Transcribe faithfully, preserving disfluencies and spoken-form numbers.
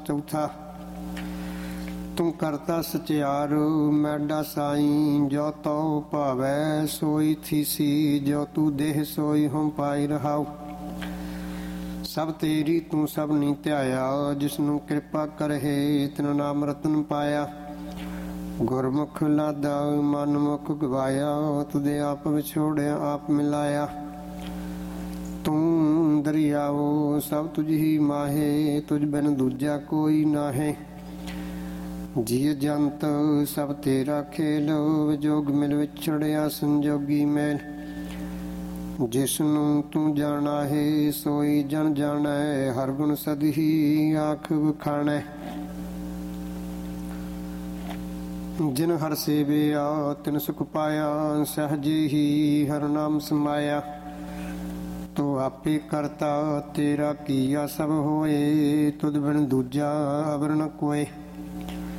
ਚੌਥਾ। ਤੂੰ ਕਰਤਾ ਸਚਿਆਰ ਮੈਡਾ ਸਾਈਂ, ਜੋ ਤਉ ਭਾਵੈ ਸੋਈ ਥੀਸੀ, ਜੋ ਤੂੰ ਦੇਹ ਸੋਈ ਹਮ ਪਾਈ ਰਹਾਉ। ਸਭ ਤੇਰੀ ਤੂੰ ਸਭ ਨੀ ਧਿਆਇਆ, ਜਿਸਨੂੰ ਕਿਰਪਾ ਕਰਹਿ ਤਿਨ ਨਾਮ ਰਤਨ ਪਾਇਆ। ਗੁਰਮੁਖ ਲਾਦਾ ਮਨ ਮੁਖ ਗਵਾਇਆ, ਤੁਦੇ ਆਪ ਵਿਛੋੜਿਆ ਆਪ ਮਿਲਾਇਆ। ਤੂੰ ਦਰਿਆਓ ਸਭ ਤੁਝ ਹੀ ਮਾਹੇ, ਤੁਝ ਬਿਨ ਦੂਜਾ ਕੋਈ ਨਾਹੇ। ਜੀਅ ਜੰਤ ਸਭ ਤੇਰਾ ਖੇਲ, ਵਿਜੋਗ ਮਿਲ ਵਿਛੜਿਆ ਸੰਜੋਗੀ ਮੇਲ। ਜਿਸਨੂੰ ਤੂੰ ਜਾਣਾ ਹੈ ਸੋਈ ਜਨ ਜਾਣੈ, ਹਰ ਗੁਣ ਸਦਹੀ ਆਖ ਵਖਾਣੈ। ਜਿਨ ਹਰ ਸੇਵਿਆ ਤਿਨ ਸੁਖ ਪਾਇਆ, ਸਹਜੇ ਹੀ ਹਰ ਨਾਮ ਸਮਾਇਆ। ਤੂੰ ਆਪੇ ਕਰਤਾ ਤੇਰਾ ਕੀਆ ਸਭ ਹੋਏ, ਤੁਧ ਬਿਨ ਦੂਜਾ ਅਵਰ ਨ ਕੋਇ।